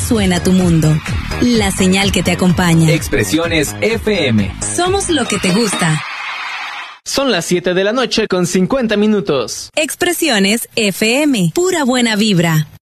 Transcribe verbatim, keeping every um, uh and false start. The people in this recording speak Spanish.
suena tu mundo. La señal que te acompaña. Expresiones F M. Somos lo que te gusta. Son las siete de la noche con cincuenta minutos. Expresiones F M. Pura buena vibra.